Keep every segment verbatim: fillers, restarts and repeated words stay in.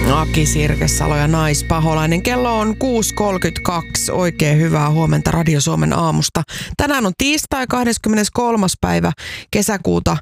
Aki Sirkesalo ja Naispaholainen. Kello on kuusi kolmekymmentäkaksi. Oikein hyvää huomenta Radio Suomen aamusta. Tänään on tiistai kahdeskymmeneskolmas päivä kesäkuuta.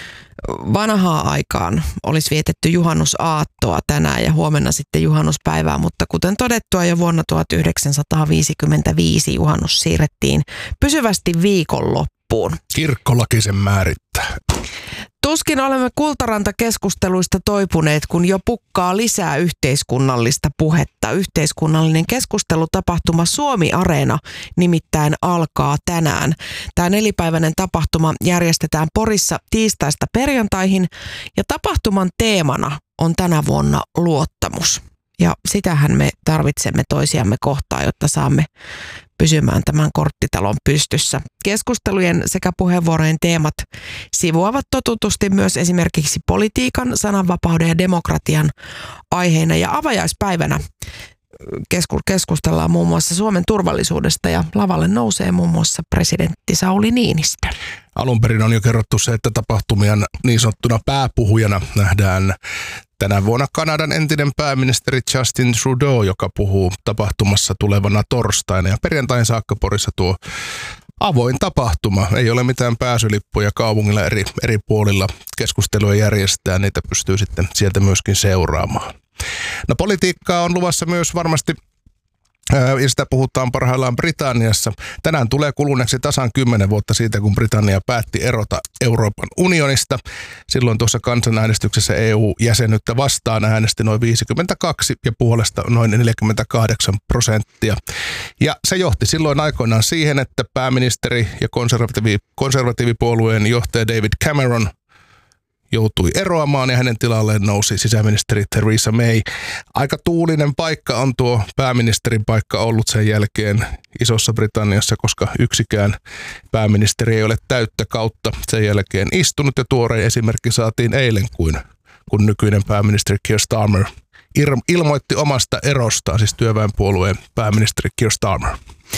Vanhaan aikaan olisi vietetty juhannusaattoa tänään ja huomenna sitten juhannuspäivää, mutta kuten todettua jo vuonna tuhatyhdeksänsataaviisikymmentäviisi juhannus siirrettiin pysyvästi viikonloppuun. Kirkkolaki sen määrittää. Tuskin olemme Kultaranta-keskusteluista toipuneet, kun jo pukkaa lisää yhteiskunnallista puhetta. Yhteiskunnallinen keskustelutapahtuma Suomi-areena nimittäin alkaa tänään. Tämä nelipäiväinen tapahtuma järjestetään Porissa tiistaista perjantaihin ja tapahtuman teemana on tänä vuonna luottamus. Ja sitähän me tarvitsemme toisiamme kohtaan, jotta saamme pysymään tämän korttitalon pystyssä. Keskustelujen sekä puheenvuorojen teemat sivuavat totutusti myös esimerkiksi politiikan, sananvapauden ja demokratian aiheina. Ja avajaispäivänä keskustellaan muun muassa Suomen turvallisuudesta ja lavalle nousee muun muassa presidentti Sauli Niinistö. Alun perin on jo kerrottu se, että tapahtumien niin sanottuna pääpuhujana nähdään tänä vuonna Kanadan entinen pääministeri Justin Trudeau, joka puhuu tapahtumassa tulevana torstaina. Ja perjantain saakka Porissa tuo avoin tapahtuma. Ei ole mitään pääsylippuja kaupungilla eri, eri puolilla keskustelua järjestää. Niitä pystyy sitten sieltä myöskin seuraamaan. No politiikkaa on luvassa myös varmasti, ja sitä puhutaan parhaillaan Britanniassa. Tänään tulee kuluneeksi tasan kymmenen vuotta siitä, kun Britannia päätti erota Euroopan unionista. Silloin tuossa kansanäänestyksessä E U-jäsenyyttä vastaan äänesti noin viisikymmentäkaksi ja puolesta noin neljäkymmentäkahdeksan prosenttia. Ja se johti silloin aikoinaan siihen, että pääministeri ja konservatiivi, konservatiivipuolueen johtaja David Cameron joutui eroamaan ja hänen tilalleen nousi sisäministeri Theresa May. Aika tuulinen paikka on tuo pääministerin paikka ollut sen jälkeen Isossa Britanniassa, koska yksikään pääministeri ei ole täyttä kautta sen jälkeen istunut. Ja tuore esimerkki saatiin eilen, kun, kun nykyinen pääministeri Keir Starmer ilmoitti omasta erostaan, siis työväenpuolueen pääministeri Keir Starmer.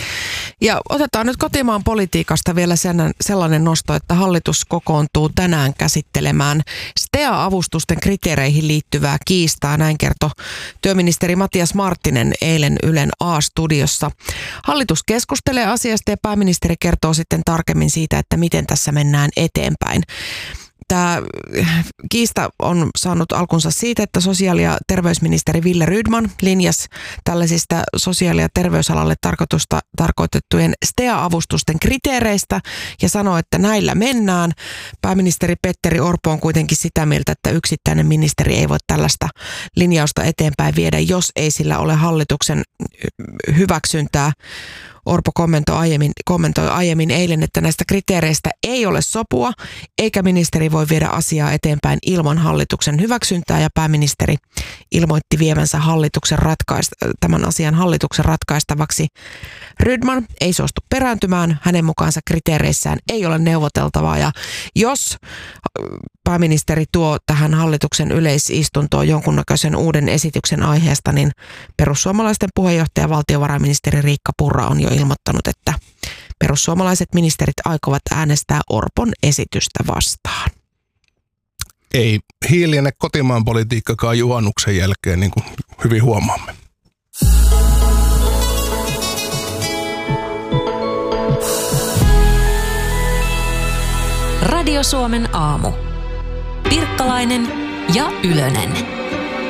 Ja otetaan nyt kotimaan politiikasta vielä sellainen nosto, että hallitus kokoontuu tänään käsittelemään S T E A-avustusten kriteereihin liittyvää kiistaa. Näin kertoi työministeri Matias Marttinen eilen Ylen A-studiossa. Hallitus keskustelee asiasta ja pääministeri kertoo sitten tarkemmin siitä, että miten tässä mennään eteenpäin. Tämä kiista on saanut alkunsa siitä, että sosiaali- ja terveysministeri Wille Rydman linjasi tällaisista sosiaali- ja terveysalalle tarkoitusta, tarkoitettujen S T E A-avustusten kriteereistä ja sanoi, että näillä mennään. Pääministeri Petteri Orpo on kuitenkin sitä mieltä, että yksittäinen ministeri ei voi tällaista linjausta eteenpäin viedä, jos ei sillä ole hallituksen hyväksyntää. Orpo kommentoi aiemmin, kommentoi aiemmin eilen, että näistä kriteereistä ei ole sopua, eikä ministeri voi viedä asiaa eteenpäin ilman hallituksen hyväksyntää, ja pääministeri ilmoitti vievänsä hallituksen ratkaista, tämän asian hallituksen ratkaistavaksi. Rydman ei suostu perääntymään, hänen mukaansa kriteereissään ei ole neuvoteltavaa, ja jos pääministeri tuo tähän hallituksen yleisistuntoon jonkunnäköisen uuden esityksen aiheesta, niin perussuomalaisten puheenjohtaja valtiovarainministeri Riikka Purra on jo ilmoittanut, että perussuomalaiset ministerit aikovat äänestää Orpon esitystä vastaan. Ei hiljene kotimaan politiikkakaan juhannuksen jälkeen, niin kuin hyvin huomaamme. Radio Suomen aamu. Pirkkalainen ja Ylönen.